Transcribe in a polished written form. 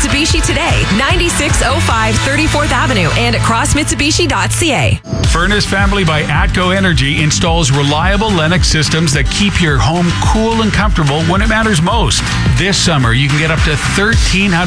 Mitsubishi today. 9605 34th Avenue and at crossmitsubishi.ca. Furnace Family by Atco Energy installs reliable Lennox systems that keep your home cool and comfortable when it matters most. This summer, you can get up to $1,300